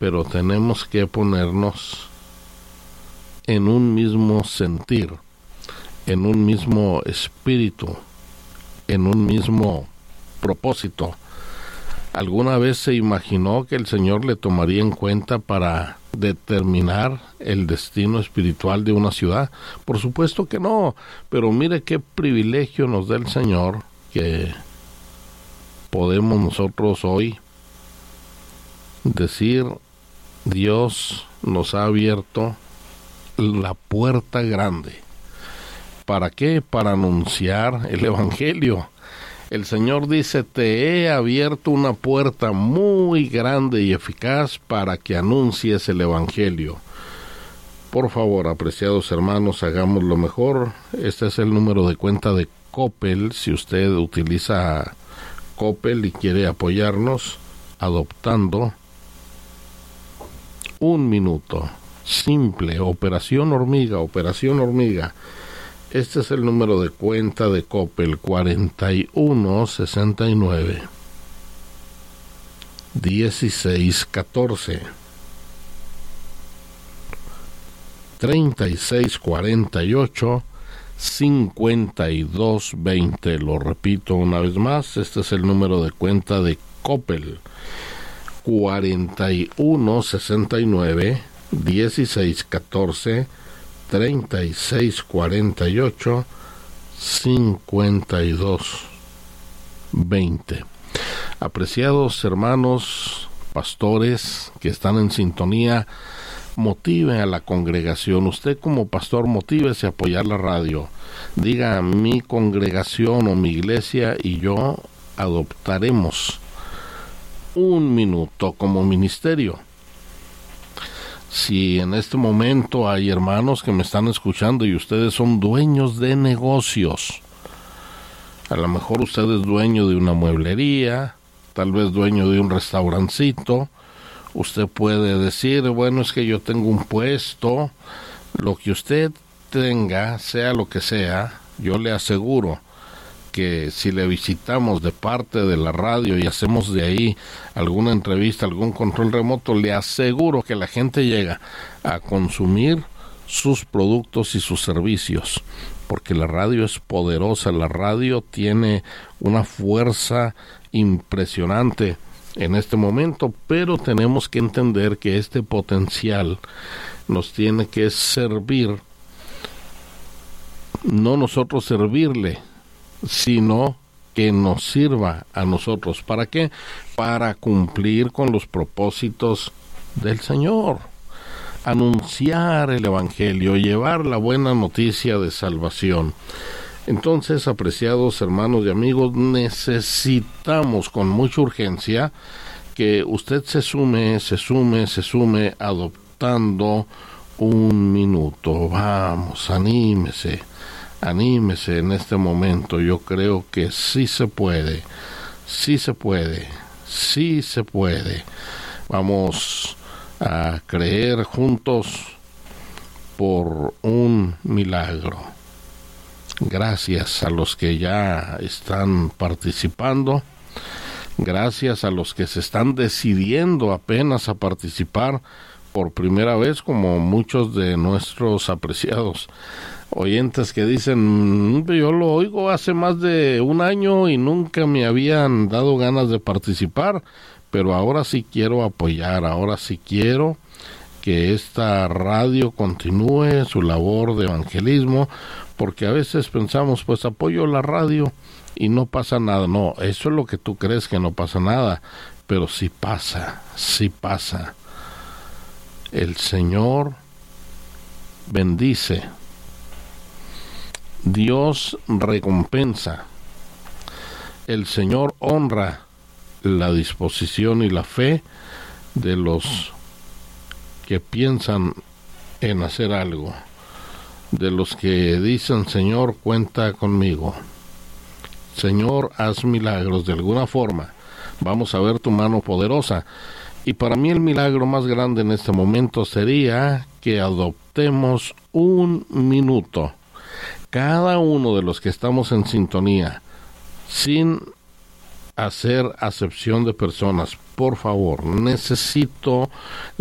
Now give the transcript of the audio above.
pero tenemos que ponernos en un mismo sentir, en un mismo espíritu, en un mismo propósito. ¿Alguna vez se imaginó que el Señor le tomaría en cuenta para determinar el destino espiritual de una ciudad? Por supuesto que no, pero mire qué privilegio nos da el Señor, que podemos nosotros hoy decir: Dios nos ha abierto la puerta grande. ¿Para qué? Para anunciar el Evangelio. El Señor dice: te he abierto una puerta muy grande y eficaz para que anuncies el Evangelio. Por favor, apreciados hermanos, hagamos lo mejor. Este es el número de cuenta de Coppel. Si usted utiliza Coppel y quiere apoyarnos, adoptando un minuto. Simple, Operación Hormiga. Este es el número de cuenta de Coppel: 4169 1614 3648 5220. Lo repito una vez más, este es el número de cuenta de Coppel: 4169 1614 3648 5220. Apreciados hermanos pastores que están en sintonía, motive a la congregación. Usted como pastor, motívese a apoyar la radio. Diga: mi congregación o mi iglesia y yo adoptaremos un minuto como ministerio. Si en este momento hay hermanos que me están escuchando y ustedes son dueños de negocios, a lo mejor usted es dueño de una mueblería, tal vez dueño de un restaurancito, usted puede decir: bueno, es que yo tengo un puesto. Lo que usted tenga, sea lo que sea, yo le aseguro que si le visitamos de parte de la radio y hacemos de ahí alguna entrevista, algún control remoto, le aseguro que la gente llega a consumir sus productos y sus servicios, porque la radio es poderosa, la radio tiene una fuerza impresionante en este momento, pero tenemos que entender que este potencial nos tiene que servir, no nosotros servirle, sino que nos sirva a nosotros. ¿Para qué? Para cumplir con los propósitos del Señor. Anunciar el Evangelio, llevar la buena noticia de salvación. Entonces, apreciados hermanos y amigos, necesitamos con mucha urgencia que usted se sume, adoptando un minuto. Vamos, anímese en este momento. Yo creo que sí se puede. Vamos a creer juntos por un milagro. Gracias a los que ya están participando. Gracias a los que se están decidiendo apenas a participar por primera vez, como muchos de nuestros apreciados oyentes que dicen: yo lo oigo hace más de un año y nunca me habían dado ganas de participar, pero ahora sí quiero apoyar, ahora sí quiero que esta radio continúe su labor de evangelismo, porque a veces pensamos: pues apoyo la radio y no pasa nada. No, eso es lo que tú crees, que no pasa nada, pero sí pasa. El Señor bendice, Dios recompensa, el Señor honra la disposición y la fe de los que piensan en hacer algo, de los que dicen: Señor, cuenta conmigo, Señor, haz milagros de alguna forma, vamos a ver tu mano poderosa. Y para mí el milagro más grande en este momento sería que adoptemos un minuto, cada uno de los que estamos en sintonía, sin hacer acepción de personas. Por favor, necesito